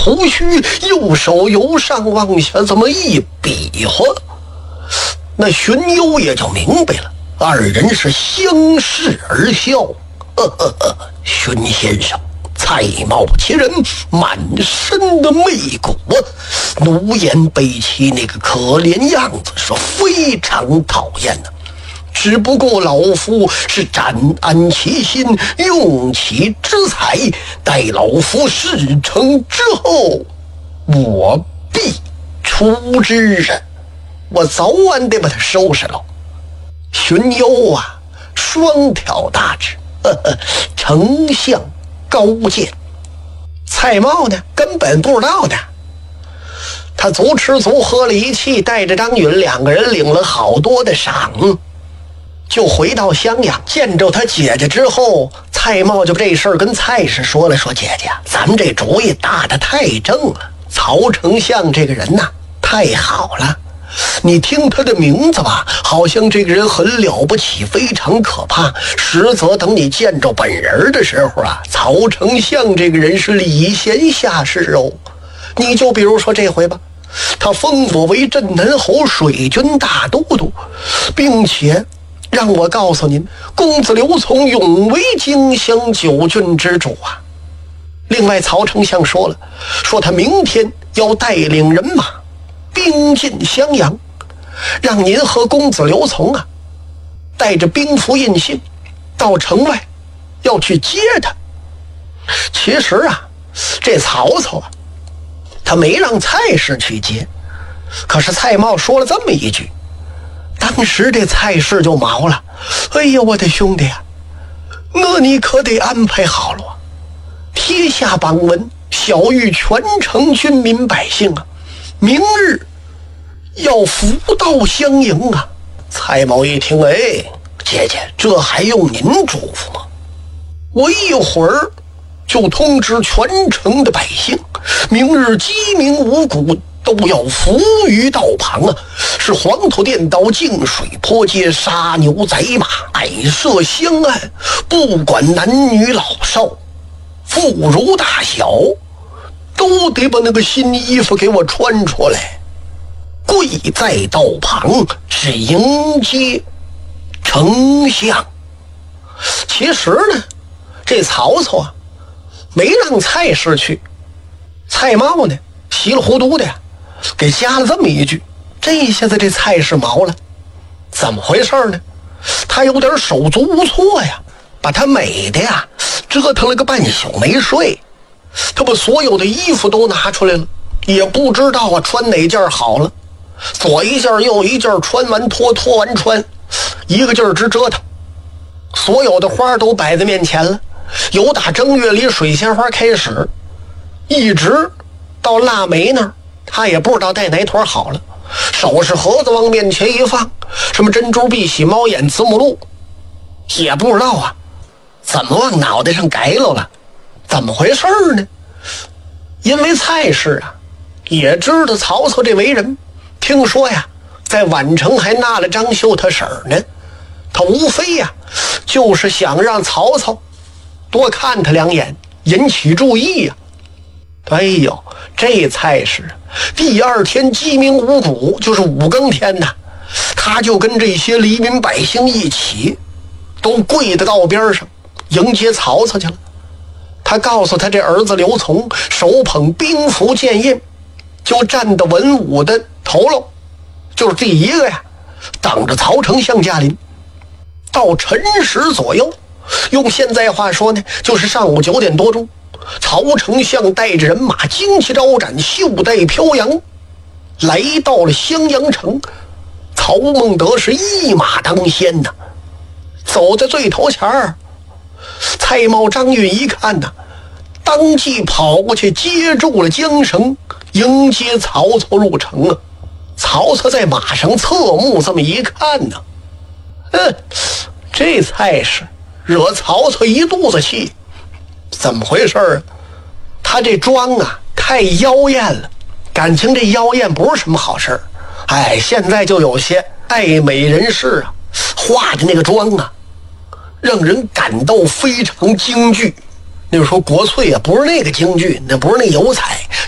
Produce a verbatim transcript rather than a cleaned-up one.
胡须，右手由上往下这么一比划，那荀攸也就明白了，二人是相视而笑。呵呵呵，荀先生，蔡瑁其人满身的媚骨啊，奴颜卑戚那个可怜样子是非常讨厌的。只不过老夫是展安其心，用其之才，待老夫事成之后，我必出之啊！我早晚得把他收拾了。荀攸啊，双挑大指，呵呵，丞相高见。蔡瑁呢，根本不知道的。他足吃足喝了一气，带着张允两个人领了好多的赏，就回到襄阳。见着他姐姐之后，蔡瑁就把这事儿跟蔡氏说了，说姐姐，咱们这主意打得太正了，曹丞相这个人呐，太好了。你听他的名字吧，好像这个人很了不起，非常可怕，实则等你见着本人的时候啊，曹丞相这个人是礼贤下士哦。你就比如说这回吧，他封我为镇南侯、水军大都督，并且让我告诉您，公子刘琮永为荆襄九郡之主啊。另外曹丞相说了，说他明天要带领人马兵进襄阳，让您和公子刘琮啊带着兵符印信到城外要去接他。其实啊，这曹操啊，他没让蔡氏去接，可是蔡瑁说了这么一句，当时这蔡氏就毛了。哎呀，我的兄弟啊，那你可得安排好了，贴下榜文，晓谕全城军民百姓啊，明日要扶到襄营啊。蔡瑁一听，哎，姐姐，这还用您嘱咐吗？我一会儿就通知全城的百姓，明日鸡鸣五谷都要伏于道旁啊，是黄土垫道，净水坡街，杀牛宰马，摆设香案，不管男女老少，妇孺大小，都得把那个新衣服给我穿出来，跪在道旁是迎接丞相。其实呢，这曹操啊没让蔡氏去，蔡瑁呢稀里糊涂的呀给加了这么一句，这下子这蔡氏毛了。怎么回事呢？他有点手足无措呀，把他美的呀折腾了个半宿没睡，他把所有的衣服都拿出来了，也不知道啊穿哪件好了，左一件右一件，穿完脱，脱完穿，一个劲儿直折腾。所有的花都摆在面前了，由打正月里水仙花开始，一直到腊梅那儿，他也不知道带哪坨好了。首饰盒子往面前一放，什么珍珠碧玺猫眼慈母鹿，也不知道啊怎么往脑袋上改了了。怎么回事呢？因为蔡氏啊也知道曹操这为人，听说呀在宛城还纳了张绣他婶儿呢，他无非呀就是想让曹操多看他两眼，引起注意呀。哎呦，这蔡氏第二天鸡鸣五谷，就是五更天呐，他就跟这些黎民百姓一起都跪在道边上迎接曹操去了。他告诉他这儿子刘琮手捧兵符剑印，就站到文武的头喽，就是第一个呀，等着曹丞相驾临。到辰时左右，用现在话说呢，就是上午九点多钟，曹丞相带着人马旌旗招展，袖带飘扬，来到了襄阳城。曹孟德是一马当先呐，走在最头前儿。蔡瑁、张允一看呐，当即跑过去接住了缰绳，迎接曹操入城啊。曹操在马上侧目这么一看呢，嗯，这蔡氏惹曹操一肚子气。怎么回事啊？他这妆啊太妖艳了，感情这妖艳不是什么好事。哎，现在就有些爱美人士啊画的那个妆啊让人感到非常惊惧。那时候国粹啊不是那个京剧，那不是那油彩，